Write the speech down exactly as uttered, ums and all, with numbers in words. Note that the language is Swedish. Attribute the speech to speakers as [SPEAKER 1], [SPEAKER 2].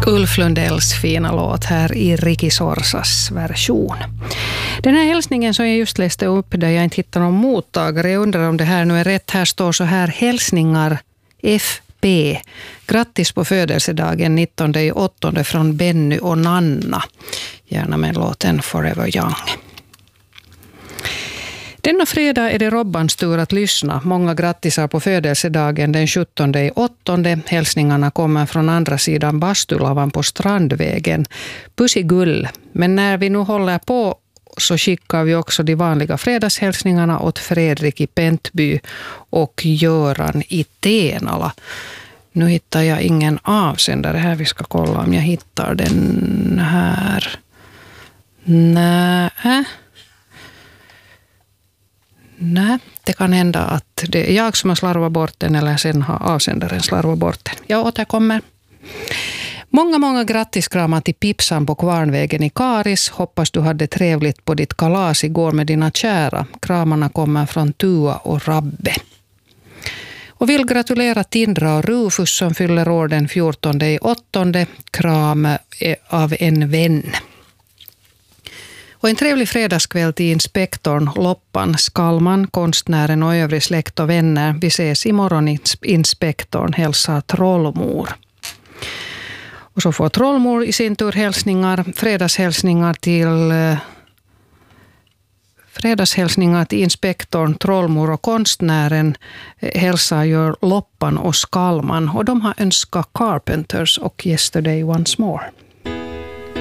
[SPEAKER 1] Ulf Lundells fina låt här i Ricky Sorsas version. Den här hälsningen som jag just läste upp där jag inte hittar någon mottagare, jag undrar om det här nu är rätt. Här står så här: hälsningar F P. Grattis på födelsedagen nittonde i åttonde från Benny och Nanna. Gärna med låten Forever Young. Denna fredag är det Robbans tur att lyssna. Många grattisar på födelsedagen den sjuttonde i åttonde. Hälsningarna kommer från andra sidan Bastulavan på Strandvägen. Pussigull. Men när vi nu håller på så skickar vi också de vanliga fredagshälsningarna åt Fredrik i Pentby och Göran i Tenala. Nu hittar jag ingen avsändare här. Vi ska kolla om jag hittar den här. Nej. Nej, det kan hända att det är jag som har slarvat bort den eller sen har avsändaren slarvat bort den. Jag återkommer. Många, många grattiskramar till Pipsan på Kvarnvägen i Karis. Hoppas du hade trevligt på ditt kalas igår med dina kära. Kramarna kommer från Tua och Rabbe. Och vill gratulera Tindra och Rufus som fyller år den fjortonde i åttonde. Kram av en vän. Och en trevlig fredagskväll till inspektorn Loppan Skalman, konstnären och övrig släkt och vänner. Vi ses imorgon, inspektorn, hälsar Trollmor. Och så får Trollmor i sin tur hälsningar, fredagshälsningar till eh, fredagshälsningar till inspektorn, Trollmor och konstnären eh, hälsar gör Loppan och Skalman. Och de har önskat Carpenters och Yesterday Once More.